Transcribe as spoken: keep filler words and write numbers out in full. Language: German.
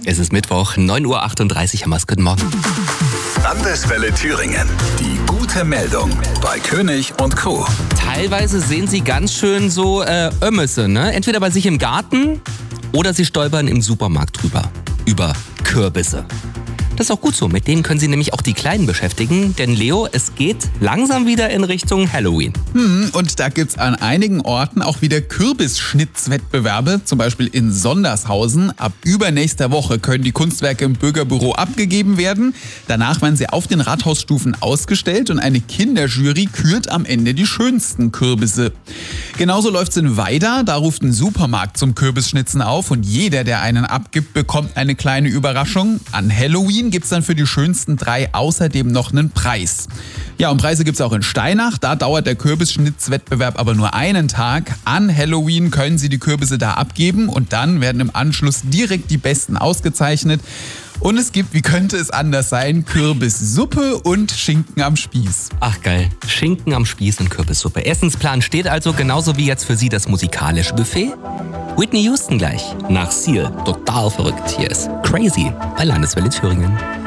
Es ist Mittwoch, neun Uhr achtunddreißig, Hammers, guten Morgen. Landeswelle Thüringen. Die gute Meldung bei König und Co. Teilweise sehen Sie ganz schön so äh, Ömmese, ne? Entweder bei sich im Garten oder Sie stolpern im Supermarkt drüber. Über Kürbisse. Das ist auch gut so, mit denen können Sie nämlich auch die Kleinen beschäftigen, denn Leo, es geht langsam wieder in Richtung Halloween. Hm, und da gibt's an einigen Orten auch wieder Kürbisschnitzwettbewerbe, zum Beispiel in Sondershausen. Ab übernächster Woche können die Kunstwerke im Bürgerbüro abgegeben werden. Danach werden sie auf den Rathausstufen ausgestellt und eine Kinderjury kürt am Ende die schönsten Kürbisse. Genauso läuft's in Weida, da ruft ein Supermarkt zum Kürbisschnitzen auf und jeder, der einen abgibt, bekommt eine kleine Überraschung. An Halloween gibt's dann für die schönsten drei außerdem noch einen Preis. Ja, und Preise gibt's auch in Steinach. Da dauert der Kürbisschnitzwettbewerb aber nur einen Tag. An Halloween können Sie die Kürbisse da abgeben und dann werden im Anschluss direkt die Besten ausgezeichnet. Und es gibt, wie könnte es anders sein, Kürbissuppe und Schinken am Spieß. Ach geil, Schinken am Spieß und Kürbissuppe. Essensplan steht also, genauso wie jetzt für Sie das musikalische Buffet. Whitney Houston gleich, nach Seal, total verrückt. Hier ist Crazy bei Landeswelle Thüringen.